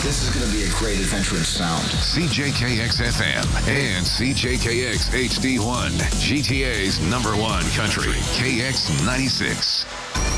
This is going to be a great adventure in sound. CJKX FM and CJKX HD1, GTA's #1 country, KX 96.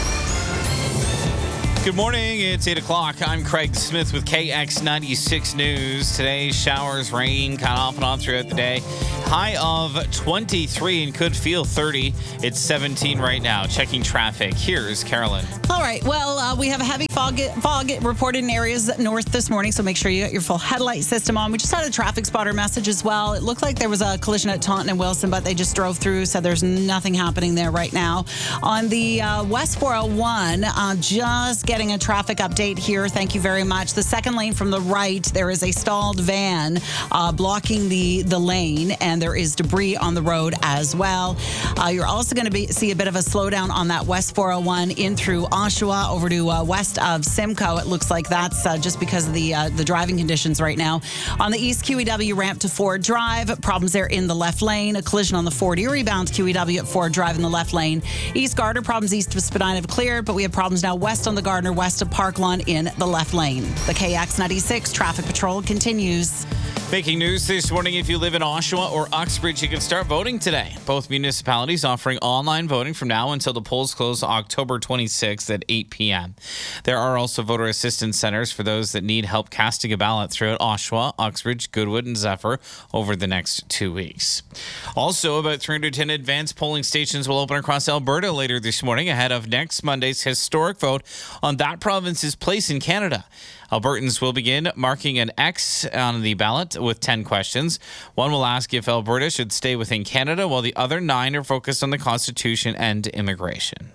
Good morning. It's 8 o'clock. I'm Craig Smith with KX 96 News. Today, showers, rain, kind of off and on throughout the day. High of 23 and could feel 30. It's 17 right now. Checking traffic. Here's Carolyn. All right. Well, we have a heavy fog reported in areas north this morning, so make sure you got your full headlight system on. We just had a traffic spotter message as well. It looked like there was a collision at Taunton and Wilson, but they just drove through, so there's nothing happening there right now. On the West 401, just getting a traffic update here. Thank you very much. The second lane from the right, there is a stalled van blocking the lane, and there is debris on the road as well. You're also going to see a bit of a slowdown on that West 401 in through Oshawa over to west of Simcoe. It looks like that's just because of the driving conditions right now. On the East QEW ramp to Ford Drive, problems there in the left lane. A collision on the Fort Erie bound QEW at Ford Drive in the left lane. East Gardner, problems east of Spadina have cleared, but we have problems now west on the Gardner, west of Park Lawn in the left lane. The KX 96 traffic patrol continues. Making news this morning, if you live in Oshawa or Uxbridge, you can start voting today. Both municipalities offering online voting from now until the polls close October 26th at 8 p.m. There are also voter assistance centers for those that need help casting a ballot throughout Oshawa, Uxbridge, Goodwood, and Zephyr over the next 2 weeks. Also, about 310 advanced polling stations will open across Alberta later this morning ahead of next Monday's historic vote on that province's place in Canada. Albertans will begin marking an X on the ballot with 10 questions. One will ask if Alberta should stay within Canada, while the other 9 are focused on the Constitution and immigration.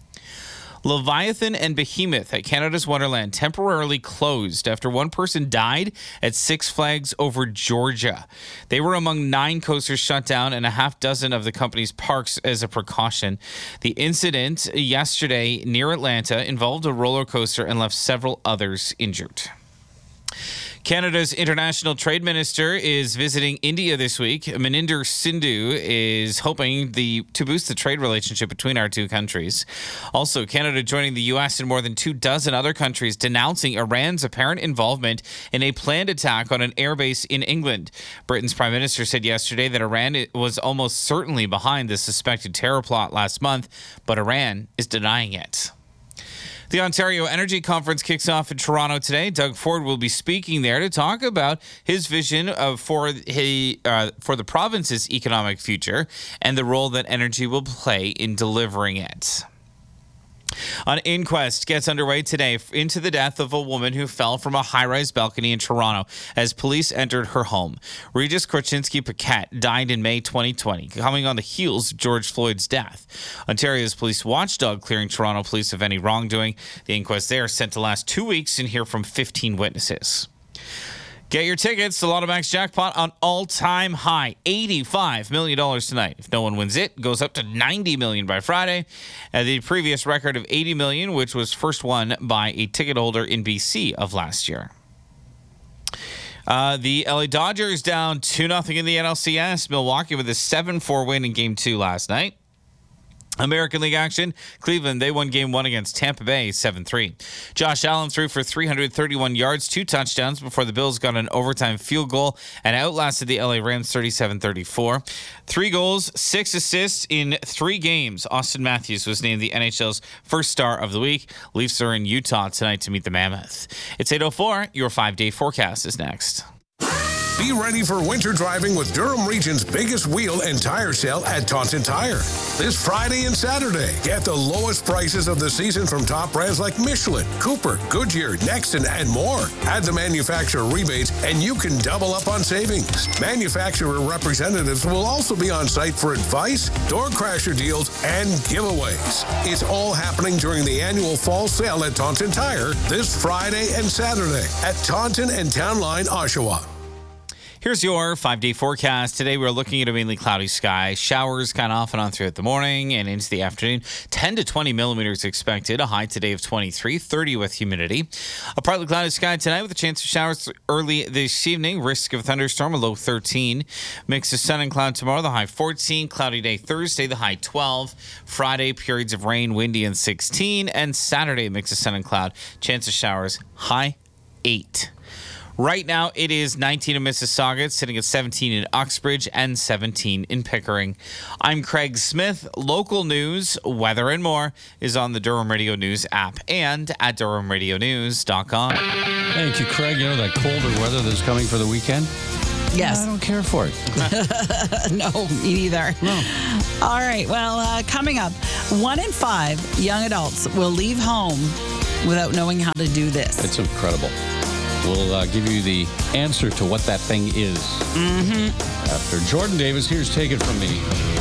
Leviathan and Behemoth at Canada's Wonderland temporarily closed after one person died at Six Flags Over Georgia. They were among 9 coasters shut down and a half dozen of the company's parks as a precaution. The incident yesterday near Atlanta involved a roller coaster and left several others injured. Canada's international trade minister is visiting India this week. Maninder Sindhu is hoping to boost the trade relationship between our two countries. Also, Canada joining the U.S. and more than 24 other countries denouncing Iran's apparent involvement in a planned attack on an airbase in England. Britain's Prime Minister said yesterday that Iran was almost certainly behind the suspected terror plot last month, but Iran is denying it. The Ontario Energy Conference kicks off in Toronto today. Doug Ford will be speaking there to talk about his vision for the province's economic future and the role that energy will play in delivering it. An inquest gets underway today into the death of a woman who fell from a high-rise balcony in Toronto as police entered her home. Regis Korchinski-Paquette died in May 2020, coming on the heels of George Floyd's death. Ontario's police watchdog clearing Toronto police of any wrongdoing. The inquest there is set to last 2 weeks and hear from 15 witnesses. Get your tickets to Lotto Max Jackpot on all-time high, $85 million tonight. If no one wins it goes up to $90 million by Friday. The previous record of $80 million, which was first won by a ticket holder in BC of last year. The LA Dodgers down 2-0 in the NLCS. Milwaukee with a 7-4 win in Game 2 last night. American League action, Cleveland, they won Game 1 against Tampa Bay 7-3. Josh Allen threw for 331 yards, 2 touchdowns before the Bills got an overtime field goal and outlasted the LA Rams 37-34. 3 goals, 6 assists in 3 games. Austin Matthews was named the NHL's first star of the week. Leafs are in Utah tonight to meet the Mammoth. It's 8:04. Your 5-day forecast is next. Be ready for winter driving with Durham Region's biggest wheel and tire sale at Taunton Tire. This Friday and Saturday, get the lowest prices of the season from top brands like Michelin, Cooper, Goodyear, Nexen, and more. Add the manufacturer rebates and you can double up on savings. Manufacturer representatives will also be on site for advice, door crasher deals, and giveaways. It's all happening during the annual fall sale at Taunton Tire this Friday and Saturday at Taunton and Town Line, Oshawa. Here's your 5-day forecast. Today we're looking at a mainly cloudy sky. Showers kind of off and on throughout the morning and into the afternoon. 10 to 20 millimeters expected. A high today of 23, 30 with humidity. A partly cloudy sky tonight with a chance of showers early this evening. Risk of thunderstorm, a low 13. Mix of sun and cloud tomorrow, the high 14. Cloudy day Thursday, the high 12. Friday, periods of rain, windy and 16. And Saturday, mix of sun and cloud. Chance of showers, high 8. Right now, it is 19 in Mississauga. It's sitting at 17 in Uxbridge and 17 in Pickering. I'm Craig Smith. Local news, weather, and more is on the Durham Radio News app and at durhamradionews.com. Thank you, Craig. You know that colder weather that's coming for the weekend? Yes. I don't care for it. No, me neither. No. All right. Well, coming up, 1 in 5 young adults will leave home without knowing how to do this. It's incredible. We'll give you the answer to what that thing is. After Jordan Davis, here's Take It From Me.